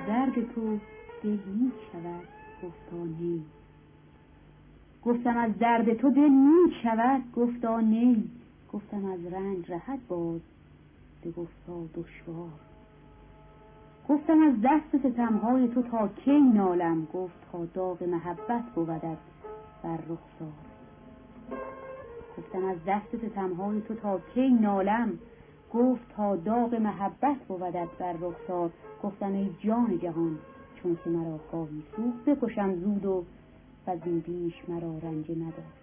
درد تو دل می شود گفتا نی. گفتم از درد تو دل می شود گفتا نی. گفتم از رنج رهد باز بگفتا دشوار. گفتم از دست ستمهای تو تا کی نالم گفت تا داغ محبت بودت بر رخسار. گفتم از دست ستمهای تو تا کی نالم گفت تا داغ محبت بودت بر رخسار. گفتم ای جان جهان چون که مرا خواهی سوخت بکشم زود و زین بیش مرا رنج مدار.